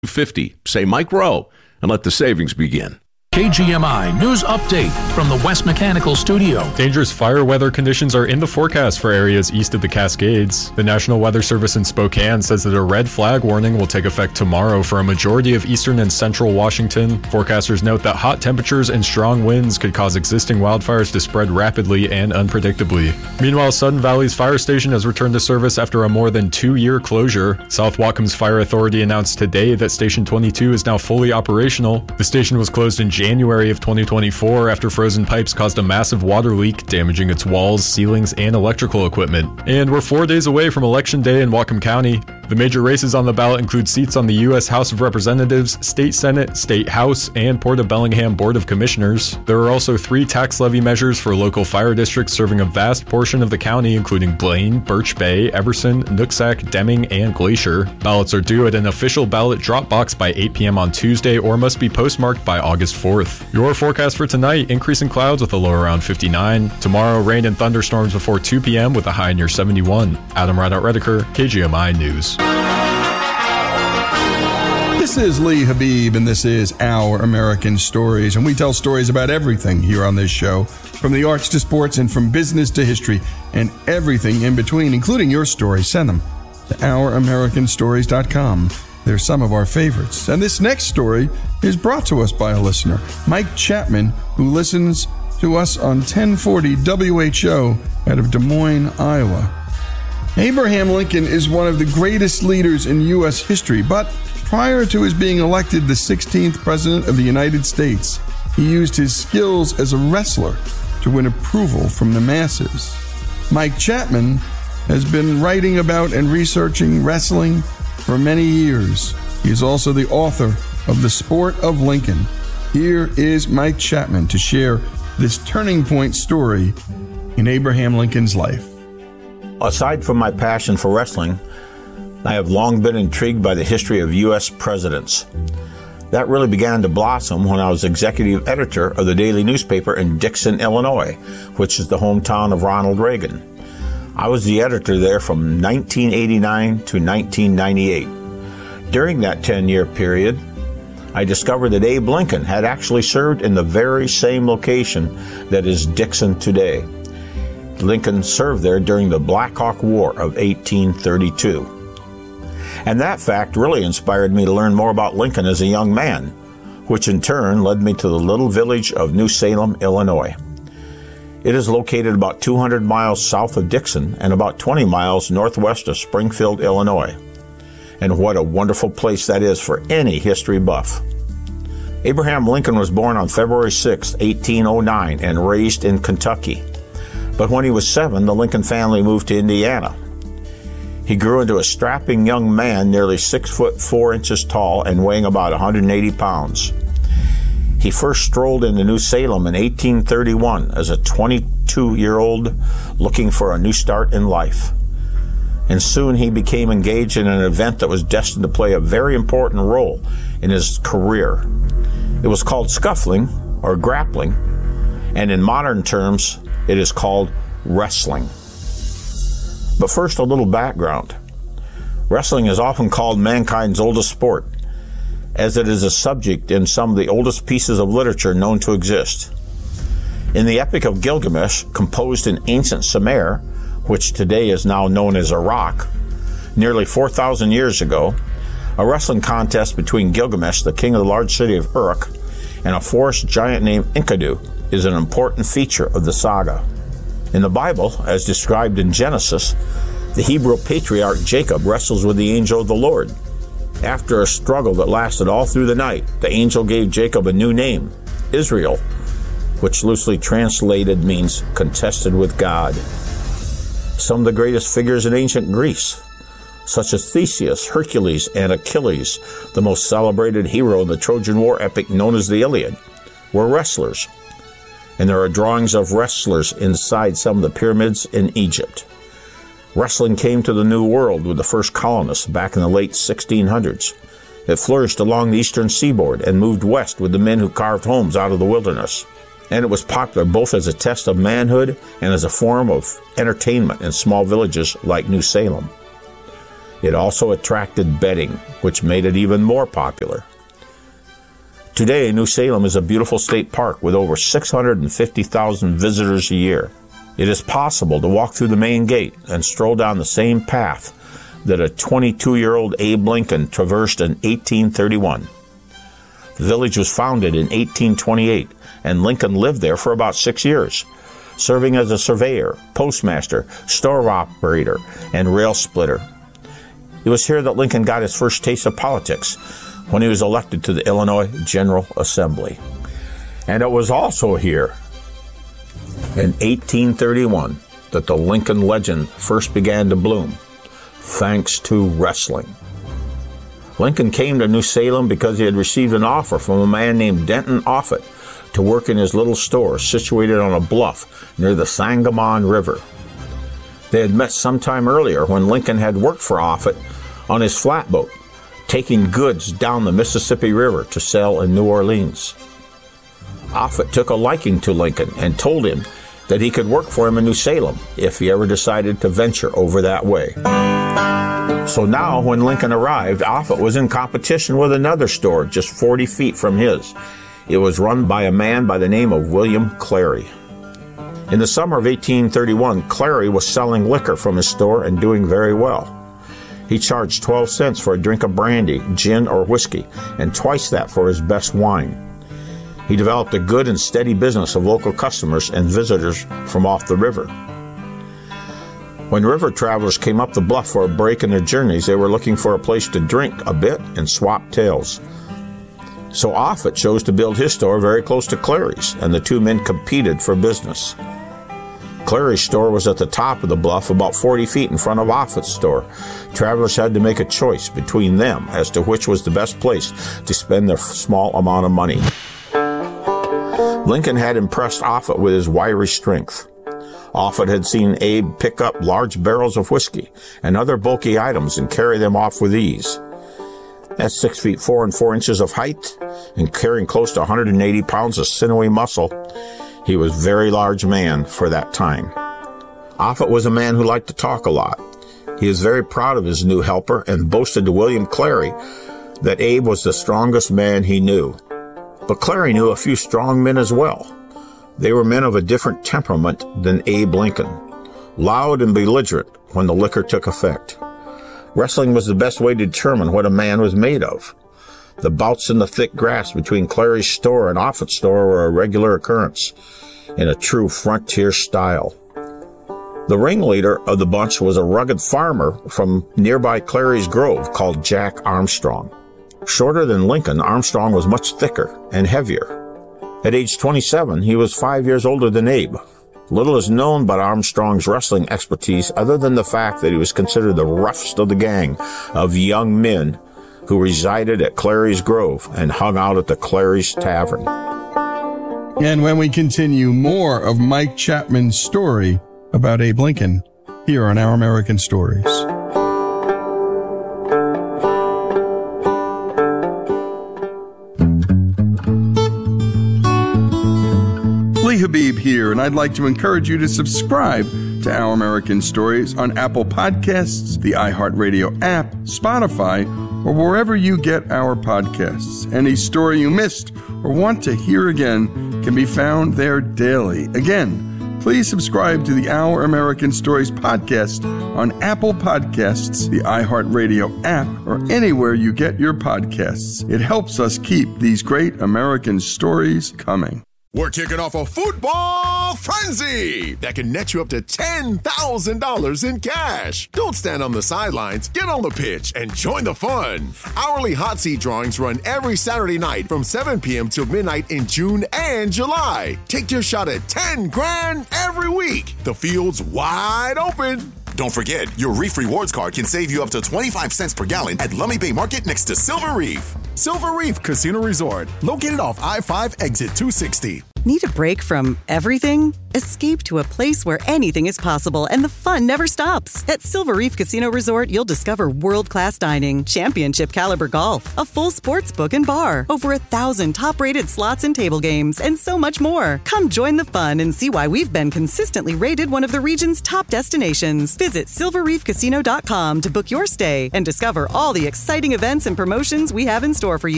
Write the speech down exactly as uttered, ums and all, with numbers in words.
fifty. Say Mike Rowe and let the savings begin. K G M I News Update from the West Mechanical Studio. Dangerous fire weather conditions are in the forecast for areas east of the Cascades. The National Weather Service in Spokane says that a red flag warning will take effect tomorrow for a majority of eastern and central Washington. Forecasters note that hot temperatures and strong winds could cause existing wildfires to spread rapidly and unpredictably. Meanwhile, Sudden Valley's fire station has returned to service after a more than two-year closure. South Whatcom's Fire Authority announced today that Station twenty-two is now fully operational. The station was closed in January of twenty twenty-four after frozen pipes caused a massive water leak, damaging its walls, ceilings, and electrical equipment. And we're four days away from Election Day in Whatcom County. The major races on the ballot include seats on the U S House of Representatives, State Senate, State House, and Port of Bellingham Board of Commissioners. There are also three tax levy measures for local fire districts serving a vast portion of the county, including Blaine, Birch Bay, Everson, Nooksack, Deming, and Glacier. Ballots are due at an official ballot drop box by eight p.m. on Tuesday or must be postmarked by August fourth. Your forecast for tonight: increasing clouds with a low around fifty-nine. Tomorrow, rain and thunderstorms before two p.m. with a high near seventy-one. Adam Rideout-Redeker, K G M I News. This is Lee Habib, and this is Our American Stories, and we tell stories about everything here on this show, from the arts to sports and from business to history and everything in between, including your stories. Send them to our american stories dot com. They're some of our favorites. And this next story is brought to us by a listener, Mike Chapman, who listens to us on ten forty W H O out of Des Moines, Iowa. Abraham Lincoln is one of the greatest leaders in U S history, but prior to his being elected the sixteenth President of the United States, he used his skills as a wrestler to win approval from the masses. Mike Chapman has been writing about and researching wrestling for many years. He is also the author of The Sport of Lincoln. Here is Mike Chapman to share this turning point story in Abraham Lincoln's life. Aside from my passion for wrestling, I have long been intrigued by the history of U S presidents. That really began to blossom when I was executive editor of the daily newspaper in Dixon, Illinois, which is the hometown of Ronald Reagan. I was the editor there from nineteen eighty-nine to nineteen ninety-eight. During that ten-year period, I discovered that Abe Lincoln had actually served in the very same location that is Dixon today. Lincoln served there during the Black Hawk War of eighteen thirty-two. And that fact really inspired me to learn more about Lincoln as a young man, which in turn led me to the little village of New Salem, Illinois. It is located about two hundred miles south of Dixon and about twenty miles northwest of Springfield, Illinois. And what a wonderful place that is for any history buff. Abraham Lincoln was born on February sixth, eighteen oh nine, and raised in Kentucky. But when he was seven, the Lincoln family moved to Indiana. He grew into a strapping young man, nearly six foot four inches tall and weighing about one hundred eighty pounds. He first strolled into New Salem in eighteen thirty-one as a twenty-two-year-old looking for a new start in life. And soon he became engaged in an event that was destined to play a very important role in his career. It was called scuffling or grappling, and in modern terms, it is called wrestling. But first, a little background. Wrestling is often called mankind's oldest sport, as it is a subject in some of the oldest pieces of literature known to exist. In the Epic of Gilgamesh, composed in ancient Sumer, which today is now known as Iraq, nearly four thousand years ago, a wrestling contest between Gilgamesh, the king of the large city of Uruk, and a forest giant named Enkidu is an important feature of the saga. In the Bible, as described in Genesis, the Hebrew patriarch Jacob wrestles with the angel of the Lord. After a struggle that lasted all through the night, the angel gave Jacob a new name, Israel, which loosely translated means contested with God. Some of the greatest figures in ancient Greece, such as Theseus, Hercules, and Achilles, the most celebrated hero in the Trojan War epic known as the Iliad, were wrestlers. And there are drawings of wrestlers inside some of the pyramids in Egypt. Wrestling came to the New World with the first colonists back in the late sixteen hundreds. It flourished along the eastern seaboard and moved west with the men who carved homes out of the wilderness. And it was popular both as a test of manhood and as a form of entertainment in small villages like New Salem. It also attracted betting, which made it even more popular. Today, New Salem is a beautiful state park with over six hundred fifty thousand visitors a year. It is possible to walk through the main gate and stroll down the same path that a twenty-two-year-old Abe Lincoln traversed in eighteen thirty-one. The village was founded in eighteen twenty-eight, and Lincoln lived there for about six years, serving as a surveyor, postmaster, store operator, and rail splitter. It was here that Lincoln got his first taste of politics when he was elected to the Illinois General Assembly. And it was also here in eighteen thirty-one that the Lincoln legend first began to bloom, thanks to wrestling. Lincoln came to New Salem because he had received an offer from a man named Denton Offutt to work in his little store situated on a bluff near the Sangamon River. They had met sometime earlier when Lincoln had worked for Offutt on his flatboat, taking goods down the Mississippi River to sell in New Orleans. Offutt took a liking to Lincoln and told him that he could work for him in New Salem if he ever decided to venture over that way. So now, when Lincoln arrived, Offutt was in competition with another store just forty feet from his. It was run by a man by the name of William Clary. In the summer of eighteen thirty-one, Clary was selling liquor from his store and doing very well. He charged twelve cents for a drink of brandy, gin, or whiskey, and twice that for his best wine. He developed a good and steady business of local customers and visitors from off the river. When river travelers came up the bluff for a break in their journeys, they were looking for a place to drink a bit and swap tales. So Offutt chose to build his store very close to Clary's, and the two men competed for business. Clary's store was at the top of the bluff, about forty feet in front of Offutt's store. Travelers had to make a choice between them as to which was the best place to spend their small amount of money. Lincoln had impressed Offutt with his wiry strength. Offutt had seen Abe pick up large barrels of whiskey and other bulky items and carry them off with ease. At six feet four and four inches of height and carrying close to one hundred eighty pounds of sinewy muscle, he was a very large man for that time. Offutt was a man who liked to talk a lot. He was very proud of his new helper and boasted to William Clary that Abe was the strongest man he knew. But Clary knew a few strong men as well. They were men of a different temperament than Abe Lincoln, loud and belligerent when the liquor took effect. Wrestling was the best way to determine what a man was made of. The bouts in the thick grass between Clary's store and Offutt's store were a regular occurrence in a true frontier style. The ringleader of the bunch was a rugged farmer from nearby Clary's Grove called Jack Armstrong. Shorter than Lincoln, Armstrong was much thicker and heavier. At age twenty-seven, he was five years older than Abe. Little is known about Armstrong's wrestling expertise other than the fact that he was considered the roughest of the gang of young men who resided at Clary's Grove and hung out at the Clary's Tavern. And when we continue, more of Mike Chapman's story about Abe Lincoln here on Our American Stories. Lee Habib here, and I'd like to encourage you to subscribe to Our American Stories on Apple Podcasts, the iHeartRadio app, Spotify, or wherever you get our podcasts. Any story you missed or want to hear again can be found there daily. Again, please subscribe to the Our American Stories podcast on Apple Podcasts, the iHeartRadio app, or anywhere you get your podcasts. It helps us keep these great American stories coming. We're kicking off a football frenzy that can net you up to ten thousand dollars in cash. Don't stand on the sidelines. Get on the pitch and join the fun. Hourly hot seat drawings run every Saturday night from seven p.m. till midnight in June and July. Take your shot at ten grand every week. The field's wide open. Don't forget, your Reef Rewards card can save you up to twenty-five cents per gallon at Lummi Bay Market next to Silver Reef. Silver Reef Casino Resort, located off I five exit two sixty. Need a break from everything? Escape to a place where anything is possible and the fun never stops. At Silver Reef Casino Resort, you'll discover world-class dining, championship caliber golf, a full sports book and bar, over a thousand top-rated slots and table games, and so much more. Come join the fun and see why we've been consistently rated one of the region's top destinations. Visit silver reef casino dot com to book your stay and discover all the exciting events and promotions we have in store for you.